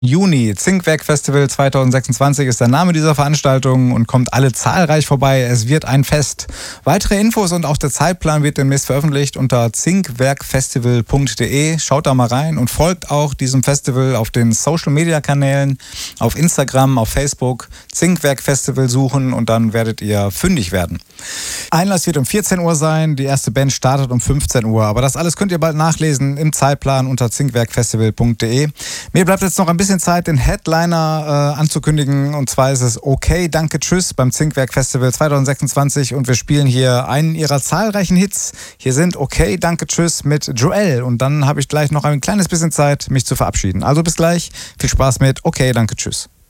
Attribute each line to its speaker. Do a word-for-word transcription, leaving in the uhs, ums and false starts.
Speaker 1: Juni. Zinkwerk Festival zweitausendsechsundzwanzig ist der Name dieser Veranstaltung und kommt alle zahlreich vorbei. Es wird ein Fest. Weitere Infos und auch der Zeitplan wird demnächst veröffentlicht unter zinkwerkfestival punkt de. Schaut da mal rein und folgt auch diesem Festival auf den Social-Media-Kanälen, auf Instagram, auf Facebook. Zinkwerk Festival suchen und dann werdet ihr fündig werden. Einlass wird um vierzehn Uhr sein, die erste Band startet um fünfzehn Uhr. Aber das alles könnt ihr bald nachlesen im Zeitplan unter zinkwerkfestival punkt de. Mir bleibt jetzt noch ein bisschen Zeit, den Headliner äh, anzukündigen. Und zwar ist es Okay, Danke, Tschüss beim Zinkwerk Festival zweitausendsechsundzwanzig. Und wir spielen hier einen ihrer zahlreichen Hits. Hier sind Okay, Danke, Tschüss mit Joel. Und dann habe ich gleich noch ein kleines bisschen Zeit, mich zu verabschieden. Also bis gleich. Viel Spaß mit Okay, Danke, Tschüss.